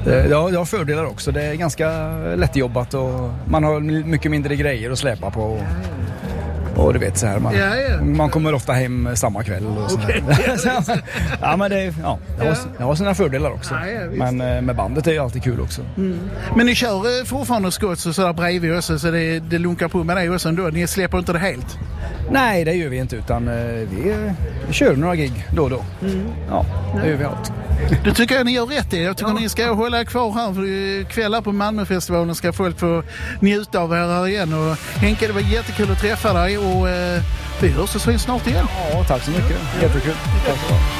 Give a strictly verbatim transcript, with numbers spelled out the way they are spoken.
Det, ja, det har fördelar också. Det är ganska lättjobbat och man har mycket mindre grejer att släpa på. Och, och du vet så här, man, ja, ja. man kommer ofta hem samma kväll. Och okay. så ja, men det, ja, det, har, det har sina fördelar också. Ja, ja, men med bandet är ju alltid kul också. Mm. Men ni kör fortfarande skott så där bredvid också, så det, det lunkar på med det också ändå. Ni släpper inte det helt? Nej, det gör vi inte, utan vi, vi kör några gig då och då. Mm. Ja, det gör vi allt. Du tycker jag ni gör rätt i. Jag tycker ja. Ni ska hålla kvar här, för kvällar på Malmöfestivalen ska folk få njuta av er här igen. Och Henke, det var jättekul att träffa dig och eh, vi hörs och syns snart igen. Ja, tack så mycket. Jättekul. Tack så mycket.